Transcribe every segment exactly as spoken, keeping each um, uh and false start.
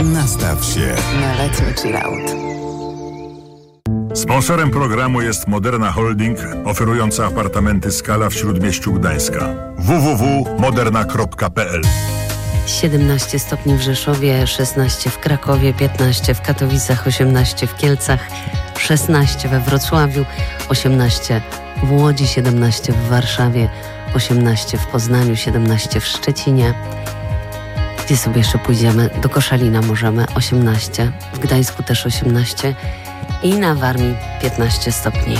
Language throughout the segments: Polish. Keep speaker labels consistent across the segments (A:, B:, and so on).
A: Nastaw się
B: na letni chillout.
C: Sponsorem programu jest Moderna Holding, oferująca apartamenty Skala w Śródmieściu Gdańska. w w w kropka moderna kropka p l.
D: siedemnaście stopni w Rzeszowie, szesnaście w Krakowie, piętnaście w Katowicach, osiemnaście w Kielcach, szesnaście we Wrocławiu, osiemnaście w Łodzi, siedemnaście w Warszawie, osiemnaście w Poznaniu, siedemnaście w Szczecinie. Gdzie sobie jeszcze pójdziemy? Do Koszalina możemy, osiemnaście, w Gdańsku też osiemnaście i na Warmii piętnaście stopni.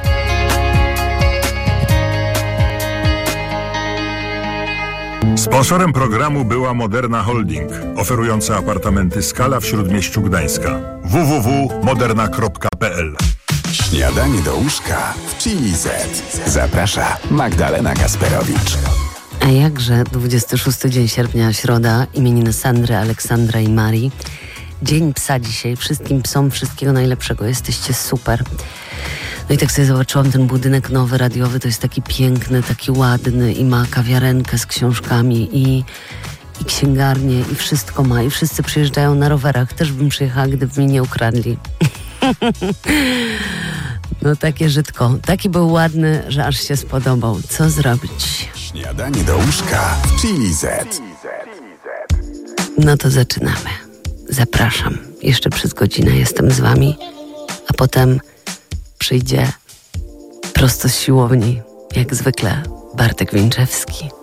C: Sponsorem programu była Moderna Holding, oferująca apartamenty Skala w Śródmieściu Gdańska. w w w kropka moderna kropka p l.
A: Śniadanie do łóżka w Chili Z. Zaprasza Magdalena Gasperowicz.
D: A jakże dwudziesty szósty dzień sierpnia, środa, imieniny Sandry, Aleksandra i Marii. Dzień psa dzisiaj. Wszystkim psom wszystkiego najlepszego. Jesteście super. No i tak sobie zobaczyłam ten budynek nowy, radiowy. To jest taki piękny, taki ładny i ma kawiarenkę z książkami i, i księgarnię i wszystko ma. I wszyscy przyjeżdżają na rowerach. Też bym przyjechała, gdyby mi nie ukradli. No takie żytko. Taki był ładny, że aż się spodobał. Co zrobić?
A: Śniadanie do łóżka w Chili Z.
D: No to zaczynamy. Zapraszam. Jeszcze przez godzinę jestem z wami, a potem przyjdzie prosto z siłowni, jak zwykle, Bartek Winczewski.